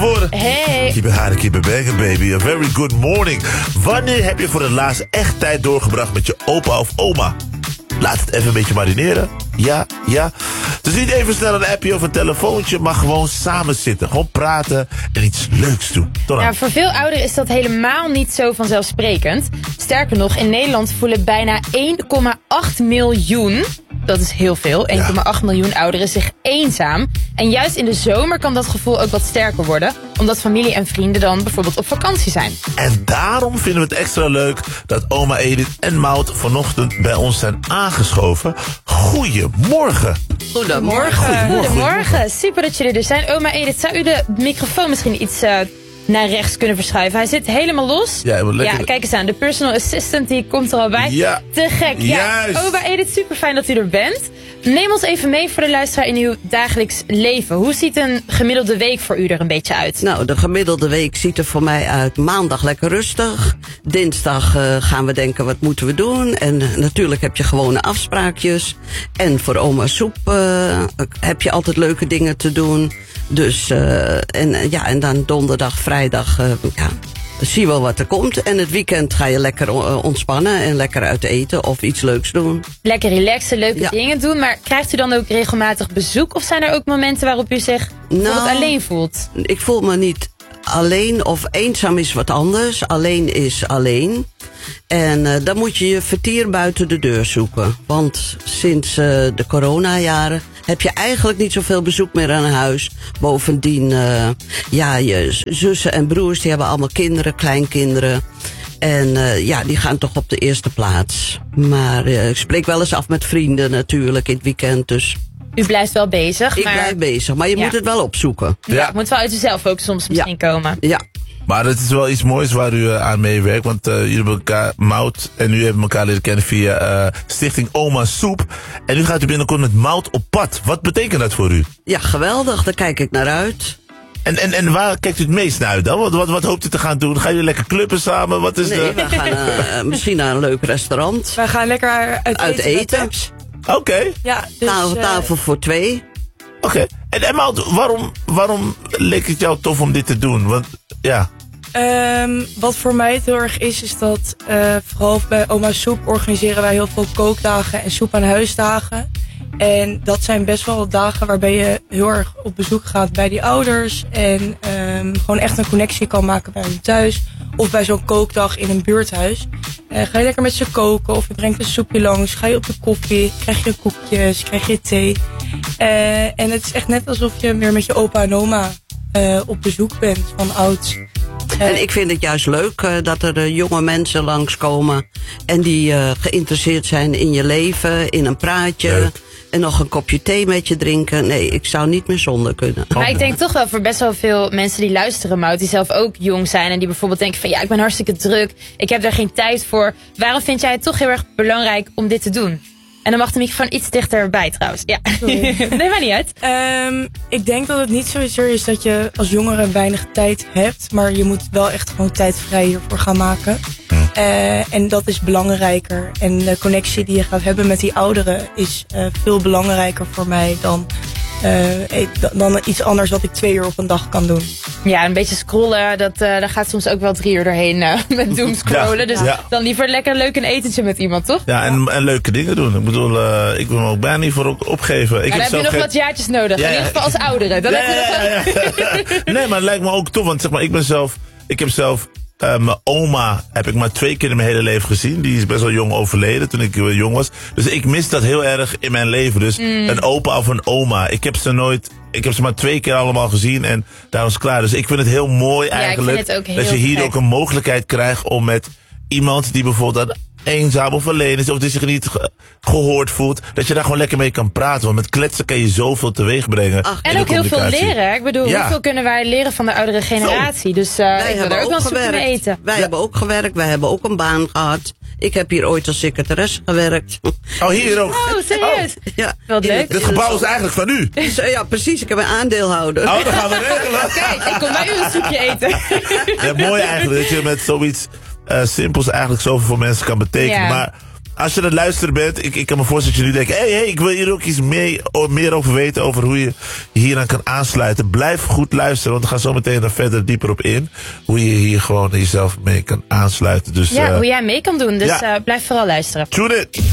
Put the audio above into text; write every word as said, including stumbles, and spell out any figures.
voor. Hey. Keep it hard, keep it banging, baby. A very good morning. Wanneer heb je voor het laatst echt tijd doorgebracht met je opa of oma? Laat het even een beetje marineren. Ja, ja. Dus niet even snel een appje of een telefoontje, maar gewoon samen zitten. Gewoon praten en iets leuks doen. Tot dan. Ja, voor veel ouderen is dat helemaal niet zo vanzelfsprekend. Sterker nog, in Nederland voelen bijna één komma acht miljoen... dat is heel veel, één komma acht miljoen ouderen zich eenzaam. En juist in de zomer kan dat gevoel ook wat sterker worden, omdat familie en vrienden dan bijvoorbeeld op vakantie zijn. En daarom vinden we het extra leuk dat oma Edith en Maud vanochtend bij ons zijn aangeschoven. Goedemorgen. Goedemorgen. Goedemorgen. Goedemorgen, super dat jullie er zijn. Oma Edith, zou u de microfoon misschien iets uh, naar rechts kunnen verschuiven? Hij zit helemaal los. Ja, helemaal lekker. Ja, kijk eens aan, de personal assistant die komt er al bij. Ja. Te gek. Ja. Juist. Oma Edith, super fijn dat u er bent. Neem ons even mee voor de luisteraar in uw dagelijks leven. Hoe ziet een gemiddelde week voor u er een beetje uit? Nou, de gemiddelde week ziet er voor mij uit maandag lekker rustig. Dinsdag uh, gaan we denken, wat moeten we doen? En uh, natuurlijk heb je gewone afspraakjes. En voor oma Soep uh, heb je altijd leuke dingen te doen. Dus, uh, en, uh, ja, en dan donderdag, vrijdag, uh, ja... zie wel wat er komt. En het weekend ga je lekker ontspannen en lekker uit eten of iets leuks doen. Lekker relaxen, leuke ja. dingen doen. Maar krijgt u dan ook regelmatig bezoek? Of zijn er ook momenten waarop u zich bijvoorbeeld nou, alleen voelt? Ik voel me niet alleen of eenzaam is wat anders. Alleen is alleen. En uh, dan moet je je vertier buiten de deur zoeken. Want sinds uh, de coronajaren heb je eigenlijk niet zoveel bezoek meer aan huis. Bovendien, uh, ja, je zussen en broers, die hebben allemaal kinderen, kleinkinderen. En uh, ja, die gaan toch op de eerste plaats. Maar uh, ik spreek wel eens af met vrienden natuurlijk in het weekend, dus... U blijft wel bezig. Ik maar... blijf bezig, maar je ja. moet het wel opzoeken. Ja, Ja. het moet wel uit uzelf ook soms misschien ja. komen. Ja. Maar het is wel iets moois waar u uh, aan meewerkt. Want uh, jullie hebben elkaar, Maud en u hebben elkaar leren kennen via uh, Stichting Oma Soep. En nu gaat u binnenkort met Maud op pad. Wat betekent dat voor u? Ja, geweldig. Daar kijk ik naar uit. En, en, en waar kijkt u het meest naar uit dan? Wat, wat, wat hoopt u te gaan doen? Gaan jullie lekker clubben samen? Wat is Nee, de... we gaan uh, misschien naar een leuk restaurant. Wij gaan lekker uit, Uit eten. met eten. Tex. Oké, okay. Ja, dus, Tafel, uh, tafel voor twee. oké. Okay. En, en Maud, waarom, waarom leek het jou tof om dit te doen? Want, ja... Um, wat voor mij het heel erg is, is dat uh, vooral bij Oma Soep organiseren wij heel veel kookdagen en soep aan huisdagen. En dat zijn best wel dagen waarbij je heel erg op bezoek gaat bij die ouders. En um, gewoon echt een connectie kan maken bij hun thuis. Of bij zo'n kookdag in een buurthuis. Uh, ga je lekker met ze koken of je brengt een soepje langs. Ga je op de koffie, krijg je koekjes, krijg je thee. Uh, en het is echt net alsof je weer met je opa en oma uh, op bezoek bent van ouds. En ik vind het juist leuk uh, dat er uh, jonge mensen langskomen. En die uh, geïnteresseerd zijn in je leven, in een praatje. Leuk. En nog een kopje thee met je drinken. Nee, ik zou niet meer zonder kunnen. Maar ik denk toch wel voor best wel veel mensen die luisteren, Maud, die zelf ook jong zijn en die bijvoorbeeld denken van ja, ik ben hartstikke druk, ik heb daar geen tijd voor. Waarom vind jij het toch heel erg belangrijk om dit te doen? En dan mag de microfoon iets dichterbij trouwens. Ja. Nee, maar niet uit. Um, ik denk dat het niet zozeer is dat je als jongere weinig tijd hebt. Maar je moet wel echt gewoon tijd vrij hiervoor gaan maken. Uh, en dat is belangrijker. En de connectie die je gaat hebben met die ouderen is uh, veel belangrijker voor mij dan, uh, dan iets anders wat ik twee uur op een dag kan doen. Ja, een beetje scrollen, dat, uh, daar gaat soms ook wel drie uur doorheen uh, met doomscrollen. Ja, dus ja. dan liever lekker leuk een etentje met iemand, toch? Ja, en, en leuke dingen doen. Ik bedoel, uh, ik wil me ook bijna niet voor op, opgeven. Ik Maar dan heb je nog geen... wat jaartjes nodig. Ja, in ja. ieder geval als ouderen. Dan Ja, heb je nog wel... ja, ja, ja. Nee, maar het lijkt me ook tof. Want zeg maar, ik ben zelf... Ik heb zelf... Uh, mijn oma heb ik maar twee keer in mijn hele leven gezien. Die is best wel jong overleden toen ik uh, jong was. Dus ik mis dat heel erg in mijn leven. Dus mm. een opa of een oma. Ik heb ze nooit... Ik heb ze maar twee keer allemaal gezien en daar was het klaar. Dus ik vind het heel mooi eigenlijk... Ja, ik vind het ook heel dat je hier gek. ook een mogelijkheid krijgt om met iemand die bijvoorbeeld eenzaam of alleen is, of die zich niet ge- gehoord voelt, dat je daar gewoon lekker mee kan praten. Want met kletsen kan je zoveel teweeg brengen. Ach, En ook heel veel leren. Ik bedoel, Ja. hoeveel kunnen wij leren van de oudere generatie? Dus uh, Wij ik wil hebben er ook wel ook een soepje mee gewerkt. eten. Wij Ja. hebben ook gewerkt. Wij hebben ook een baan gehad. Ik heb hier ooit als secretaresse gewerkt. Oh, hier ook. Oh, serieus? Ja, Wat in leuk. het- Dit gebouw is eigenlijk van u. Dus, uh, ja, precies. Ik heb een aandeelhouder. Oh, dat gaan we regelen. Kijk, ik kom bij u een soepje eten. Ja, mooi eigenlijk dat je met zoiets uh, simpels eigenlijk zoveel voor mensen kan betekenen. Ja. Maar als je aan het luisteren bent, ik, ik kan me voorstellen dat je nu denkt, hé, hey, hey, ik wil hier ook iets meer, meer over weten, over hoe je hier aan kan aansluiten. Blijf goed luisteren, want we gaan zo meteen er verder dieper op in. Hoe je hier gewoon jezelf mee kan aansluiten. Dus, ja, uh, hoe jij mee kan doen. Dus ja. uh, blijf vooral luisteren. Tune in.